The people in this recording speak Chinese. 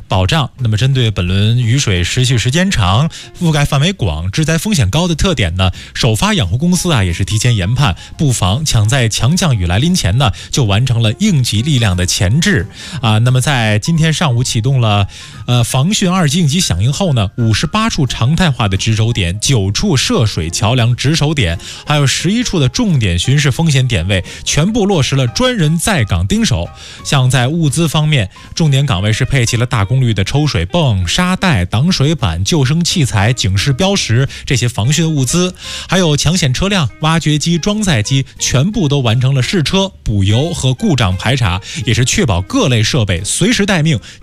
保障。那么针对本轮雨水持续时间长、覆盖范围广、致灾风险高的特点呢，首发养护公司也是提前研判，不妨抢在强降雨来临前呢，就完成了应急力量的前置那么在今天上午启动了防汛2级应急响应后呢，58处常态化的值守点、9处涉水桥梁值守点，还有11处的重点巡视风险点位，全部落实了专人在岗盯守。像在物资方面，重点岗位是配齐了大功率的抽水泵、沙袋、挡水板、救生器材、警示标识这些防汛物资，还有抢险车辆、挖掘机、装载机全部都完成了试车、补油和故障排查，也是确保各类设备随时待命，